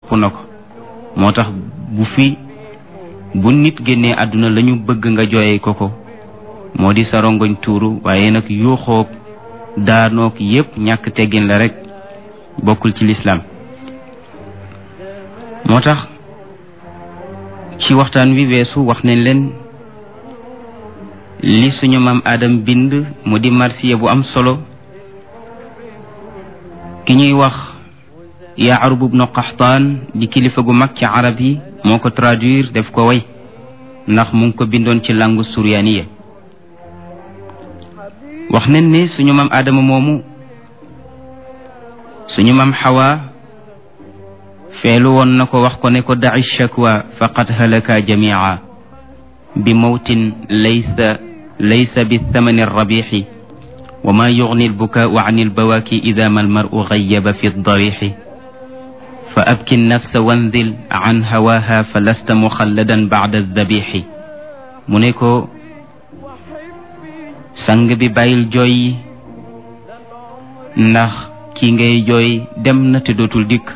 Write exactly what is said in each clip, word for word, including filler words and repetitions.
sopp na ko moo tax bu fi bu nit génnee àdduna lañu bëgg nga jooyee ko ko moo di sa rongoñ tuuru waaye nag yuuxoog daanoog yépp ñàkk teggin la rek bokkul ci lislaam moo tax ci waxtaan wi weesu wax nañ leen li suñu maam Adam bind mu di marsiya bu am solo ki ñuy wax Yaarub ibnu Qaxtaan di kilifa gu mag ci arab yi moo ko traduire def ko way ndax mu ngi ko bindoon ci langue suryaaniya wax nañ ne suñu maam Adama moomu suñu maam Xawa feelu woon na ko wax ko ne ko daci shakwa faqad halaka jamia bi mawtin laysa laysa bi thamani rabixi wa ma yugni albukaau an albawaaki ida ma almaru gayyaba fi darixi fa abki nafsa wanzil an hawaha fa lasta muxalladan bacda aldabixi mu ne ko sang bi bàyyil jooy yi ndax ki ngay jooy dem na te dootul dikk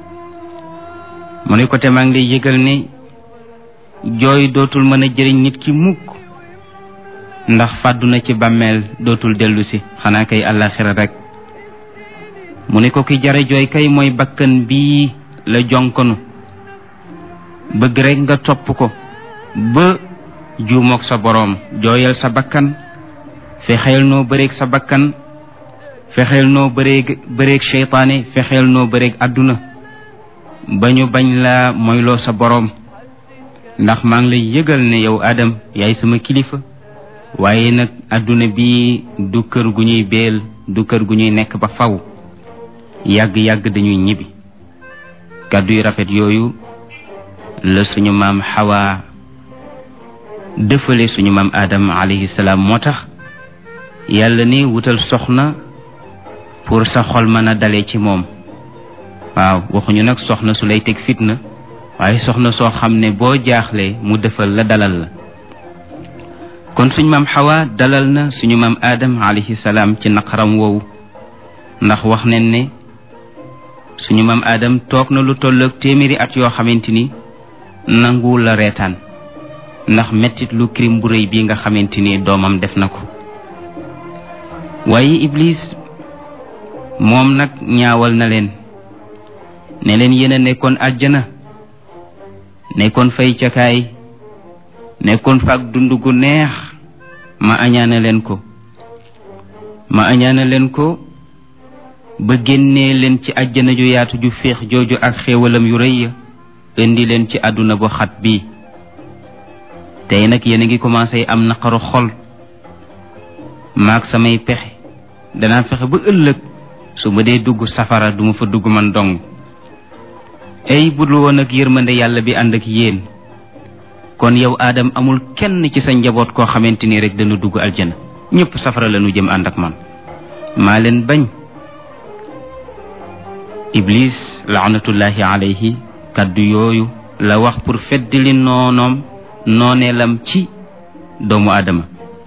mu ne ko te maa ngi lay yëgal ne jooy dootul mën a jëriñ nit ki mukk ndax fàddu na ci bàmmeel dootul dellu si xanaa kay àllaaxira rek mu ne ko ki jare jooy kay mooy bakkan bii la jonkonu bëgg rek nga topp ko ba juumoog sa boroom jooyal sa bakkan fexeel noo bëreeg sa bakkan fexeel noo bëreeg bëreeg seytaane fexeel noo bëreeg àdduna ba ñu bañ la moyloo sa boroom ndax maa ngi lay yëgal ne yow Adam yaay sama kilifa waaye nag àdduna bi du kër gu ñuy beel du kër gu ñuy nekk ba faw yàgg-yàgg dañuy ñibbi kàddu yu rafet yooyu la suñu maam Xawa dëfale suñu maam Adam alayhi salaam moo tax yàlla ni wutal soxna pour sa xol mën a dale ci moom waaw waxuñu nag soxna su lay teg fitna waaye soxna soo xam ne boo jaaxlee mu defal la dalal la kon suñu maam Xawa dalal na suñu maam Adam alayhi salaam ci naqaram woowu ndax wax nañ ne suñu maam Adam toog na lu tolloog téeméeri at yoo xamante ni nanguwul la reetaan ndax mettit lu crime bu rëy bii nga xamante ni doomam def na ko waaye Iblis moom nag ñaawal na leen ne leen yéen a nekkoon àjjana nekkoon fay cakaay nekkoon faak dund gu neex ma añaana leen ko ma añaana leen ko ba génnee leen ci àjjana ju yaatu ju féex jooju ak xéewalam yu rëy ya indi leen ci àdduna bu xat bii tey nag yéen a ngi commencé am naqaru xol maag samay pexe danaa fexe ba ëllëg su ma dee dugg safara duma fa dugg man dong ay budul woon ak yërmande yàlla bi ànd ak yéen kon yow Adam amul kenn ci sa njaboot koo xamante ni rek dana dugg aljana ñëpp safara la ñu jëm ànd ak man maa leen bañ Iblis laanatullahi alayhi kaddu yooyu la wax pour feddali noonoom nooneelam ci doomu Adama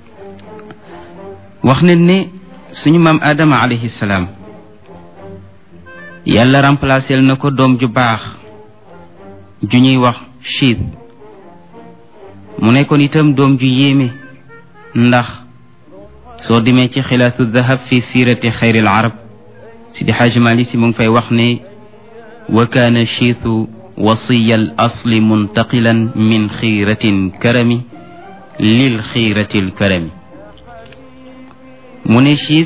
wax ne ne suñu maam Adama alayhi salaam yàlla remplacé na ko doom ju baax ju ñuy wax Chiit mu nekkoon itam doom ju yéeme ndax soo demee ci xilaatu dahab fi siirati xayril arab Sidi Xaaji Maalik Si mu ngi fay wax ne wa kaana Chiitu wasiya al asli muntaqilan min xiiratin karami lil xiiratil karami mu ne Chiit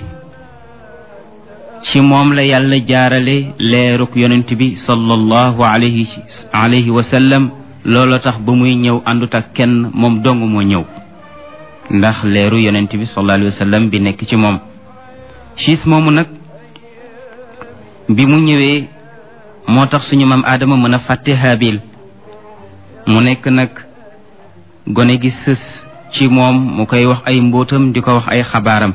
ci moom la yàlla jaarale leeruk yonent bi sallallahu alayhi alayhi wa sallam loolu tax ba muy ñëw àndut ak kenn moom dong moo ñëw ndax leeru yonent bi sallallahu alayhi wa sallam bi nekk ci moom Chiit moomu nag bi mu ñëwee moo tax suñu maam Adama mën a fàtte Haabil mu nekk nag gone gi sës ci moom mu koy wax ay mbóotam di ko wax ay xabaaram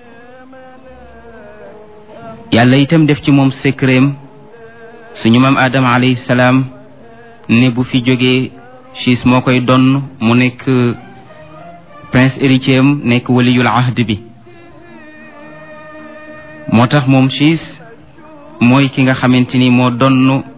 yàlla itam def ci moom secretam suñu maam Adama alayhi salaam ne bu fi jógee Chiit moo koy donn mu nekk prince héritier am nekk waliyul ahd bi moo tax moom Chiit mooy ki nga xamante ni moo donn